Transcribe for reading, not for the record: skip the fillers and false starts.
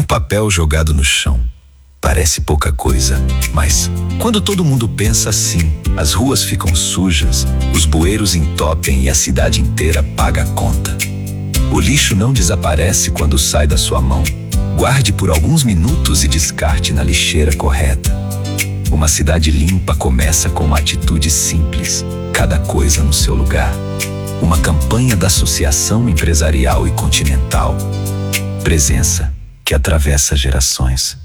papel jogado no chão. Parece pouca coisa, mas quando todo mundo pensa assim, as ruas ficam sujas, os bueiros entopem e a cidade inteira paga a conta. O lixo não desaparece quando sai da sua mão. Guarde por alguns minutos e descarte na lixeira correta. Uma cidade limpa começa com uma atitude simples, cada coisa no seu lugar. Uma campanha da Associação Empresarial e Continental. Presença que atravessa gerações.